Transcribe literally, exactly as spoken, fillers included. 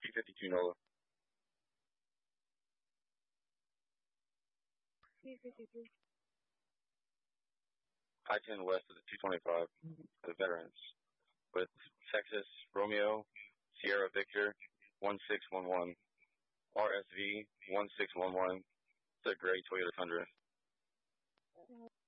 two fifty-two NOLA. two fifty-two. I ten west of the two twenty-five, the veterans, with Texas Romeo, Sierra Victor, one six one one, R S V, one six one one, it's a gray Toyota Tundra.